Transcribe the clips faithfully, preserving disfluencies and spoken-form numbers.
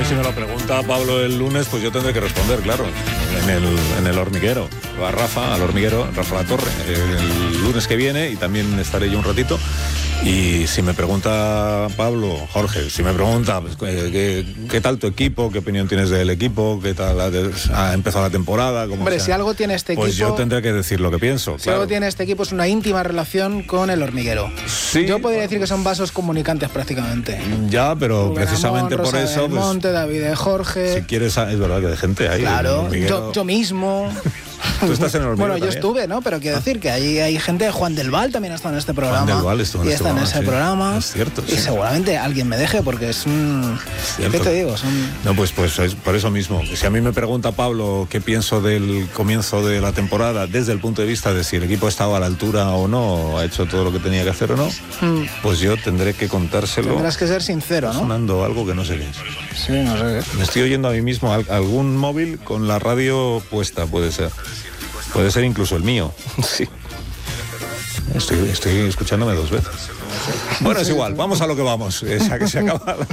si me lo pregunta Pablo el lunes, pues yo tendré que responder, claro, en el, en el hormiguero. A Rafa, al hormiguero, Rafa La Torre, el lunes que viene, y también estaré yo un ratito. Y si me pregunta Pablo, Jorge, si me pregunta pues, ¿qué, qué tal tu equipo? ¿Qué opinión tienes del equipo? ¿Qué tal ha empezado la temporada? ¿Cómo Hombre, sea? si algo tiene este equipo... Pues yo tendré que decir lo que pienso. Si claro. algo tiene este equipo es una íntima relación con el hormiguero. Sí. Yo podría decir que son vasos comunicantes prácticamente. Ya, pero Rubén precisamente Amón, por Rosa eso... del pues, Monte, David de Jorge... Si quieres... Es verdad que hay gente ahí. Claro, yo, yo mismo... Tú estás en el hormiguero. Bueno, yo también. estuve, ¿no? Pero quiero decir que ahí hay gente... Juan del Val también ha estado en este programa. Juan del Val estuvo en y este está en programa, ese sí. programa. Es cierto, Y sí. seguramente alguien me deje porque es un... Cierto. ¿Qué te digo? Son... No, pues, pues es por eso mismo. Si a mí me pregunta Pablo qué pienso del comienzo de la temporada desde el punto de vista de si el equipo estaba a la altura o no, ha hecho todo lo que tenía que hacer o no, mm. pues yo tendré que contárselo. Tendrás que ser sincero, ¿no? Sonando algo que no sé qué es. Sí, no sé qué. Me estoy oyendo a mí mismo algún móvil con la radio puesta, puede ser. Puede ser incluso el mío. Sí. Estoy, estoy escuchándome dos veces. Bueno, es igual, vamos a lo que vamos. Es a que se acaba la...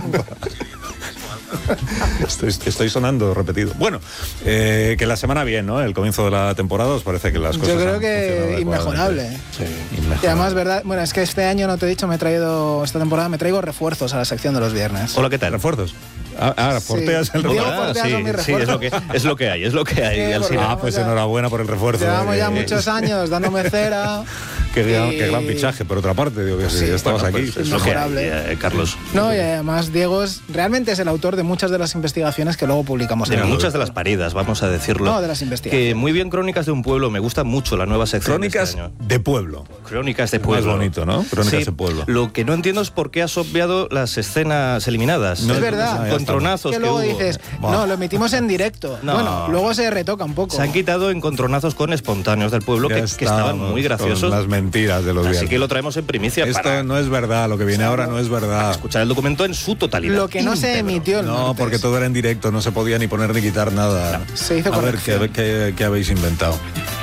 Estoy, estoy sonando repetido. Bueno, eh, que la semana bien, ¿no? El comienzo de la temporada, ¿os parece que las cosas? Yo creo que inmejorable. Sí, inmejorable. Y además, verdad, bueno, es que este año, no te he dicho, me he traído, esta temporada me traigo refuerzos a la sección de los viernes. Hola, ¿qué tal? ¿Refuerzos? Ah, ah porteas sí. el Diego refuerzo. Porteas sí, son mis sí, es lo que es lo que hay, es lo que hay. Sí, Alsina. Ah, pues enhorabuena por el refuerzo. Llevamos ya eh, muchos años dándome cera. Qué, gran, y... qué gran fichaje, por otra parte, digo que sí, sí, estamos bueno, aquí. pues es lo que hay, eh, Carlos. No, y además Diego es, realmente es el autor de muchas de las investigaciones que luego publicamos. De en muchas de las paridas, vamos a decirlo. No, de las investigaciones. Que muy bien, Crónicas de un pueblo, me gusta mucho la nueva sección. Crónicas de, este año. de pueblo. Crónicas de pueblo. Más bonito, ¿no? Crónicas sí, de pueblo. Lo que no entiendo es por qué has obviado las escenas eliminadas. No es verdad. Encontronazos que que luego hubo. dices, Bah. no, lo emitimos en directo. No. Bueno, luego se retoca un poco. Se han quitado encontronazos con espontáneos del pueblo que, que estaban muy graciosos. Las mentiras de los Así viernes. que lo traemos en primicia. Esto para no es verdad, lo que viene ahora no es verdad. escuchar el documento en su totalidad. Lo que no se íntegro. emitió el No, martes. porque todo era en directo, no se podía ni poner ni quitar nada. No, se hizo A ver, corrección. ¿qué, qué, qué habéis inventado?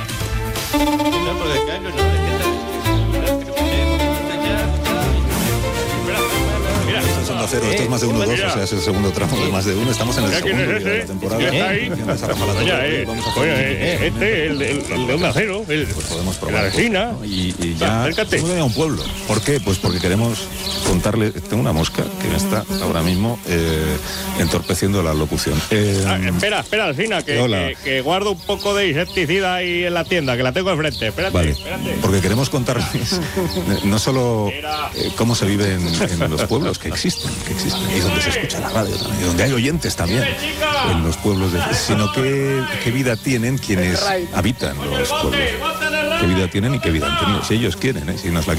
Cero, esto es más de uno dos, o sea, es el segundo tramo de más de uno. Estamos en el segundo día de la temporada. ¿Está ahí? Empieza Rafa La Torre, Oye, eh, vamos a hacer oye, un- eh, este, el, el, el de Onda Cero, el, Pues podemos el probar. Alsina. ¿no? Y, y ya Acércate. hemos venido a un pueblo. ¿Por qué? Pues porque queremos contarle. Tengo una mosca que me está ahora mismo eh, entorpeciendo la locución. Eh, Ah, espera, espera, Alsina, que, Hola. que, que guardo un poco de insecticida ahí en la tienda, que la tengo enfrente. Espérate, Vale, espérate. porque queremos contarles no solo eh, cómo se vive en, en los pueblos que existen, que existen, y donde se escucha la radio también, y donde hay oyentes también en los pueblos, de, sino qué, qué vida tienen quienes habitan los pueblos, qué vida tienen y qué vida han tenido, si ellos quieren, ¿eh? Si nos la